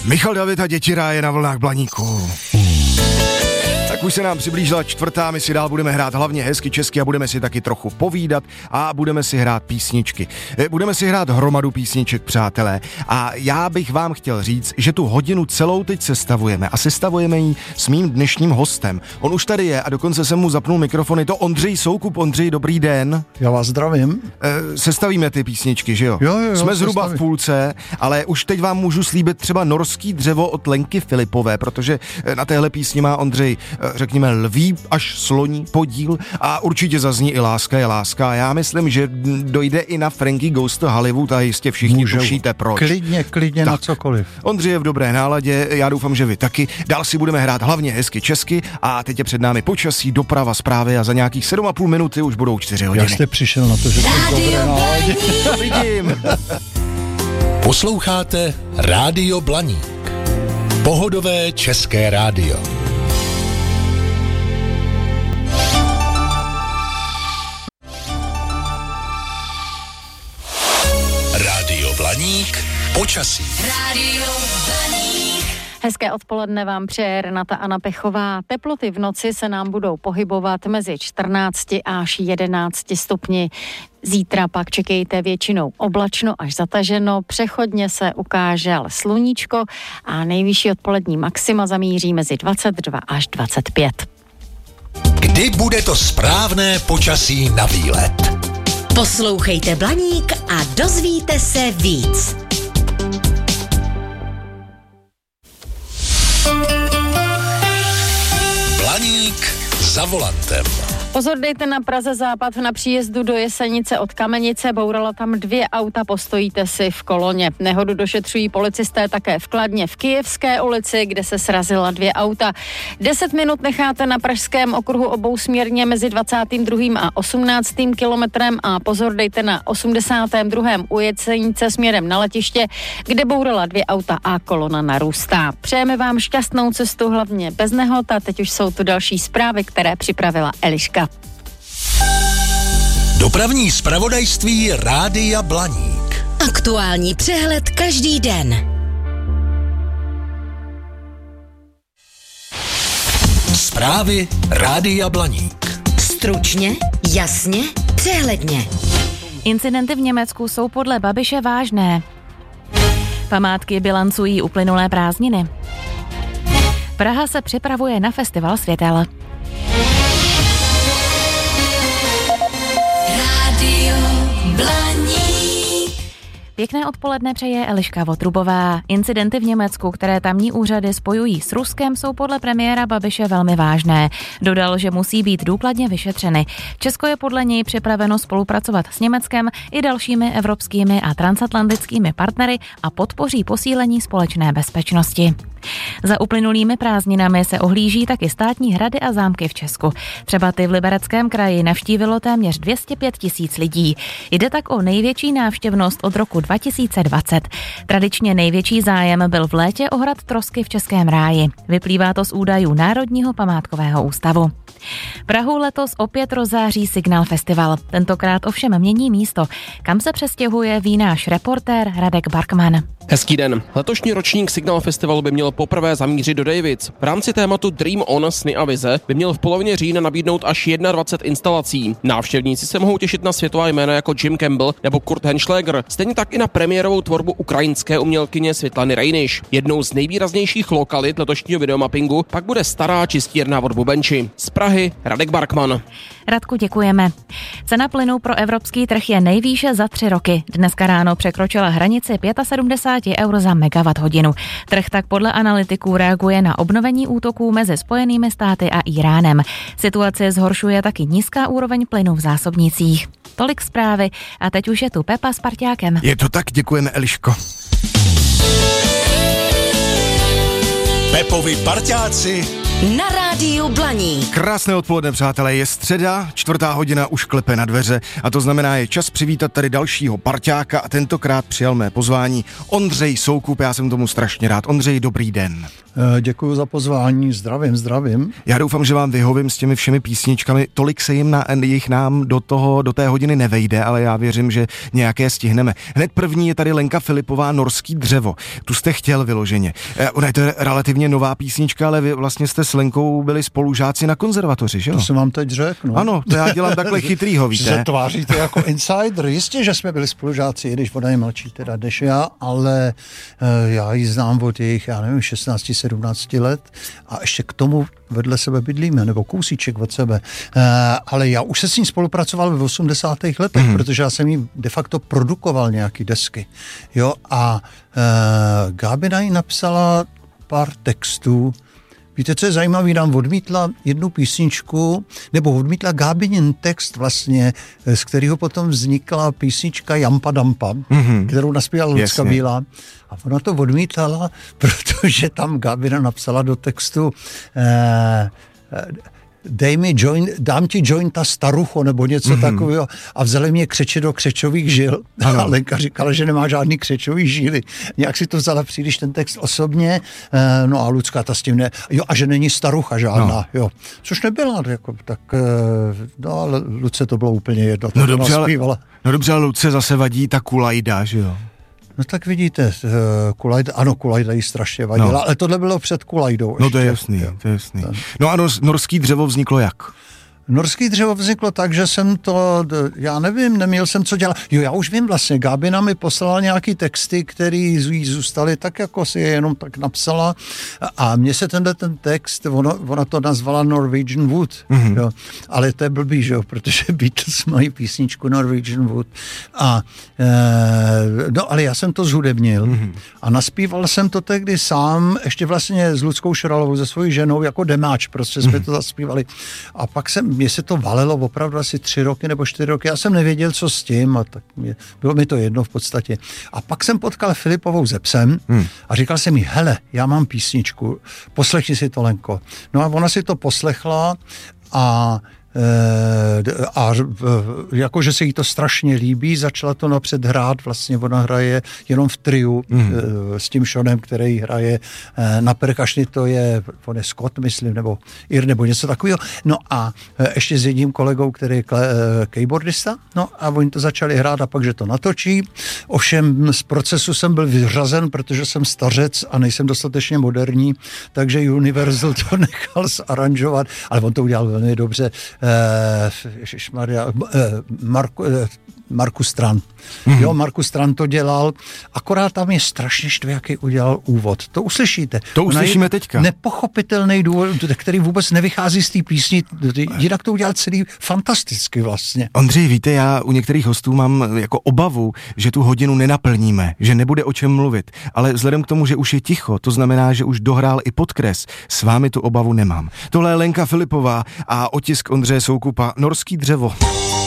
Michal David a děti ráje na vlnách Blaníku. Tak už se nám přiblížila čtvrtá, my si dál budeme hrát hlavně hezky česky a budeme si taky trochu povídat a budeme si hrát písničky. Budeme si hrát hromadu písniček, přátelé, a já bych vám chtěl říct, že tu hodinu celou teď sestavujeme a sestavujeme ji s mým dnešním hostem. On už tady je a dokonce jsem mu zapnul mikrofon, je to Ondřej Soukup. Ondřej, dobrý den. Já vás zdravím. Sestavíme ty písničky, že jo? Jo, jsme zhruba v půlce, ale už teď vám můžu slíbit třeba Norský dřevo od Lenky Filipové, protože na téhle písni má Ondřej, řekněme, lví až sloní podíl a určitě zazní i Láska je láska. Já myslím, že dojde i na Frankie Goes to Hollywood a jistě všichni tušíte proč. Klidně tak. Na cokoliv. Ondřej je v dobré náladě, já doufám, že vy taky. Dál si budeme hrát hlavně hezky česky a teď je před námi počasí, doprava, zprávy a za nějakých 7,5 minuty už budou 4 hodiny. Jak jste přišel na to, že jsem v dobré náladě? Vidím. Posloucháte Rádio Blaník. Pohodové české rádio. Rádio Blaník, počasí. Rádio Blaník. Hezké odpoledne vám přeje Renata Anna Pechová. Teploty v noci se nám budou pohybovat mezi 14 až 11 stupni. Zítra pak čekejte většinou oblačno až zataženo, přechodně se ukáže ale sluníčko a nejvyšší odpolední maxima zamíří mezi 22 až 25. Kdy bude to správné počasí na výlet? Poslouchejte Blaník a dozvíte se víc. Blaník za volantem. Pozor dejte na Praze západ na příjezdu do Jesenice od Kamenice, bourala tam 2 auta, postojíte si v koloně. Nehodu došetřují policisté také v Kladně v Kyjevské ulici, kde se srazila 2 auta. 10 minut necháte na pražském okruhu obousměrně mezi 22. a 18. kilometrem a pozor dejte na 82. u Jesenice směrem na letiště, kde bourala 2 auta a kolona narůstá. Přejeme vám šťastnou cestu, hlavně bez nehod, a teď už jsou tu další zprávy, které připravila Eliška. Dopravní zpravodajství Rádia Blaník. Aktuální přehled každý den. Zprávy Rádia Blaník. Stručně, jasně, přehledně. Incidenty v Německu jsou podle Babiše vážné. Památky bilancují uplynulé prázdniny. Praha se připravuje na festival světel. Pěkné odpoledne přeje Eliška Votrubová. Incidenty v Německu, které tamní úřady spojují s Ruskem, jsou podle premiéra Babiše velmi vážné. Dodal, že musí být důkladně vyšetřeny. Česko je podle něj připraveno spolupracovat s Německem i dalšími evropskými a transatlantickými partnery a podpoří posílení společné bezpečnosti. Za uplynulými prázdninami se ohlíží taky státní hrady a zámky v Česku. Třeba ty v Libereckém kraji navštívilo téměř 205 000 lidí. Jde tak o největší návštěvnost od roku 2020. Tradičně největší zájem byl v létě o hrad Trosky v Českém ráji. Vyplývá to z údajů Národního památkového ústavu. Prahu letos opět rozzáří Signál Festival. Tentokrát ovšem mění místo, kam se přestěhuje náš reportér Radek Barkman. Hezký den. Letošní ročník Signál Festivalu by měl poprvé zamířit do Davids. V rámci tématu Dream On, sny a vize by měl v polovině října nabídnout až 21 instalací. Návštěvníci se mohou těšit na světová jména jako Jim Campbell nebo Kurt Henschläger, stejně tak i na premiérovou tvorbu ukrajinské umělkyně Světlany Rejniš. Jednou z nejvýraznějších lokalit letošního videomappingu pak bude stará čistírna od Bubenči. Z Prahy Radek Barkman. Radku, děkujeme. Cena plynu pro evropský trh je nejvýše za 3 roky. Dneska ráno překročila hranici 75 eur za megawatt hodinu. Trh tak podle analytiků reaguje na obnovení útoků mezi Spojenými státy a Íránem. Situaci zhoršuje taky nízká úroveň plynu v zásobnících. Tolik zprávy a teď už je tu Pepa s parťákem. Je to tak, děkujeme, Eliško. Pepovi parťáci na rádiu Rádiu Blaník. Krásné odpoledne, přátelé, je středa, 4:00 už klepe na dveře a to znamená, je čas přivítat tady dalšího parťáka a tentokrát přijal mé pozvání Ondřej Soukup, já jsem tomu strašně rád. Ondřej, dobrý den. Děkuji za pozvání, zdravím. Já doufám, že vám vyhovím s těmi všemi písničkami, tolik se jich nám do té hodiny nevejde, ale já věřím, že nějaké stihneme. Hned první je tady Lenka Filipová, Norský dřevo. Tu jste chtěl vyloženě. Ona je to relativně nová písnička, ale vy vlastně jste s Lenkou byli spolužáci na konzervatoři, že jo? To jsem vám teď řekl. No. Ano, to já dělám takhle chytrýho, víte. Se tváříte jako insider. Jistě, že jsme byli spolužáci, i když ona je mladší teda než já, ale já ji znám od jejich, 16-17 let a ještě k tomu vedle sebe bydlíme, nebo kousíček od sebe. Ale já už se s ní spolupracoval v 80. letech, protože já jsem jí de facto produkoval nějaký desky. Jo, a Gábina jí napsala pár textů. Víte, co je zajímavé, nám odmítla jednu písničku, nebo odmítla Gábinin text vlastně, z kterého potom vznikla písnička Jampa Dampa, kterou naspívala Lucka Bílá. A ona to odmítala, protože tam Gábina napsala do textu dám ti jointa starucho, nebo něco takového a vzali mě křeče do křečových žil. Ano. A Lenka říkala, že nemá žádný křečový žíly. Nějak si to vzala příliš ten text osobně, no a Lucka ta s tím ne, jo, a že není starucha žádná, jo. Což nebyla, jako, tak, no ale Luce to bylo úplně jedno. No dobře, ale Luce zase vadí ta kulajda, že jo? No tak vidíte, Kulajda jí strašně vadila, no. Ale tohle bylo před Kulajdou. No to je jasný. No a Norský dřevo vzniklo jak? Norský dřevo vzniklo tak, že jsem to, já nevím, neměl jsem co dělat. Jo, já už vím vlastně, Gábina mi poslala nějaký texty, které zůstaly tak, jako si je jenom tak napsala a mně se ten text, ona to nazvala Norwegian Wood, jo, ale to je blbý, že jo, protože Beatles mají písničku Norwegian Wood a no, ale já jsem to zhudebnil a naspíval jsem to tehdy sám, ještě vlastně s Luckou Šoralovou, se svojí ženou, jako demáč, prostě jsme to zaspívali a pak mně se to valilo opravdu asi 3 roky nebo 4 roky. Já jsem nevěděl, co s tím a tak bylo mi to jedno v podstatě. A pak jsem potkal Filipovou se psem a říkal jsem jí, hele, já mám písničku, poslechni si to, Lenko. No a ona si to poslechla a jakože se jí to strašně líbí, začala to napřed hrát, vlastně ona hraje jenom v triu s tím Seanem, který hraje na perkašny, to je, on je Scott, myslím, nebo Ir, nebo něco takového. No a ještě s jedním kolegou, který je keyboardista, no a oni to začali hrát a pak, že to natočí. Ovšem z procesu jsem byl vyřazen, protože jsem stařec a nejsem dostatečně moderní, takže Universal to nechal zaranžovat, ale on to udělal velmi dobře. Markus Strand. Jo, Markus Strand to dělal, akorát tam je strašně štve, jaký udělal úvod. To uslyšíte. To uslyšíme teďka. Nepochopitelný důvod, který vůbec nevychází z té písni, jinak to udělal celý fantasticky vlastně. Ondřej, víte, já u některých hostů mám jako obavu, že tu hodinu nenaplníme, že nebude o čem mluvit, ale vzhledem k tomu, že už je ticho, to znamená, že už dohrál i podkres, s vámi tu obavu nemám. Tohle je Lenka Filipová a otisk Ondřeje Soukupa, Norský dřevo.